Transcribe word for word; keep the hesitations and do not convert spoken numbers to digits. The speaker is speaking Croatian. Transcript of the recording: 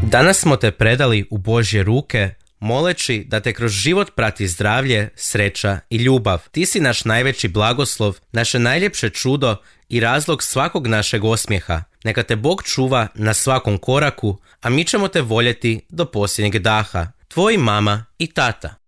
Danas smo te predali u Božje ruke, moleći da te kroz život prati zdravlje, sreća i ljubav. Ti si naš najveći blagoslov, naše najljepše čudo i razlog svakog našeg osmijeha. Neka te Bog čuva na svakom koraku, a mi ćemo te voljeti do posljednjeg daha. Tvoji mama i tata.